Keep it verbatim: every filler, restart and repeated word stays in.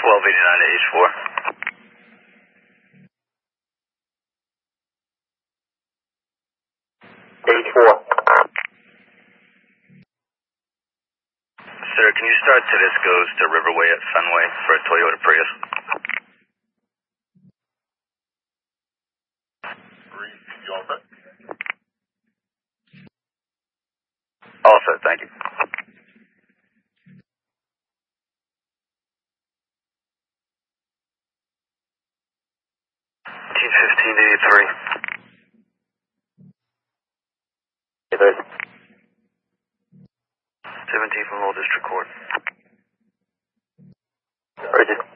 twelve eighty-nine to H four. H four. Sir, can you start Tedesco's to Riverway at Fenway for a Toyota Prius? Three, you all set? All set, thank you. Team fifteen eighty-three. Hey, there. seventeen from Old District Court. Roger.